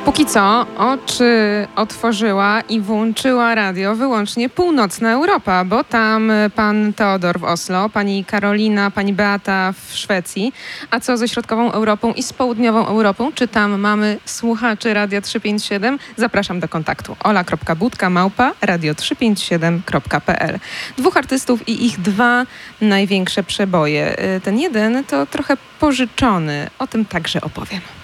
Póki co oczy otworzyła i włączyła radio wyłącznie północna Europa, bo tam pan Teodor w Oslo, pani Karolina, pani Beata w Szwecji. A co ze środkową Europą i z południową Europą? Czy tam mamy słuchaczy Radia 357? Zapraszam do kontaktu. ola.budka@radio357.pl. Dwóch artystów i ich dwa największe przeboje. Ten jeden to trochę pożyczony. O tym także opowiem.